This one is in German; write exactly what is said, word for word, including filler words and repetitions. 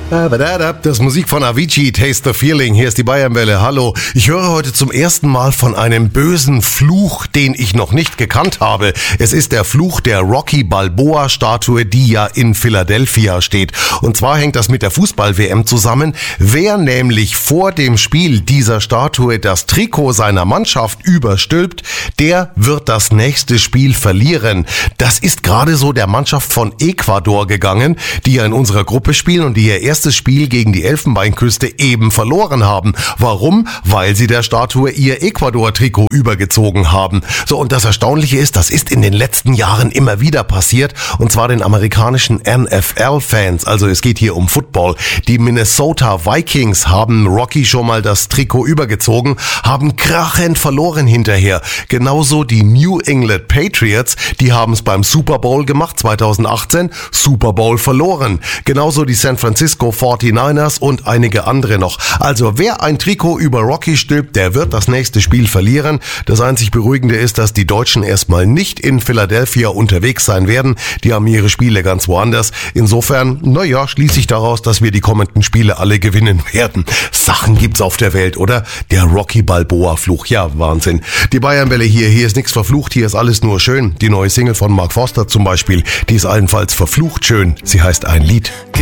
Das Musik von Avicii, Taste the Feeling. Hier ist die Bayernwelle. Hallo. Ich höre heute zum ersten Mal von einem bösen Fluch, den ich noch nicht gekannt habe. Es ist der Fluch der Rocky Balboa Statue, die ja in Philadelphia steht. Und zwar hängt das mit der Fußball-W M zusammen. Wer nämlich vor dem Spiel dieser Statue das Trikot seiner Mannschaft überstülpt, der wird das nächste Spiel verlieren. Das ist gerade so der Mannschaft von Ecuador gegangen, die ja in unserer Gruppe spielen und die ihr erstes Spiel gegen die Elfenbeinküste eben verloren haben. Warum? Weil sie der Statue ihr Ecuador-Trikot übergezogen haben. So, und das Erstaunliche ist, das ist in den letzten Jahren immer wieder passiert, und zwar den amerikanischen N F L-Fans. Also es geht hier um Football. Die Minnesota Vikings haben Rocky schon mal das Trikot übergezogen, haben krachend verloren hinterher. Genauso die New England Patriots, die haben es beim Super Bowl gemacht, zwanzig achtzehn, Super Bowl verloren. Genauso die San Francisco forty-niners und einige andere noch. Also wer ein Trikot über Rocky stülpt, der wird das nächste Spiel verlieren. Das einzig Beruhigende ist, dass die Deutschen erstmal nicht in Philadelphia unterwegs sein werden. Die haben ihre Spiele ganz woanders. Insofern, naja, schließe ich daraus, dass wir die kommenden Spiele alle gewinnen werden. Sachen gibt's auf der Welt, oder? Der Rocky Balboa Fluch. Ja, Wahnsinn. Die Bayernwelle hier. Hier ist nichts verflucht. Hier ist alles nur schön. Die neue Single von Mark Foster zum Beispiel, die ist allenfalls verflucht schön. Sie heißt Ein Lied.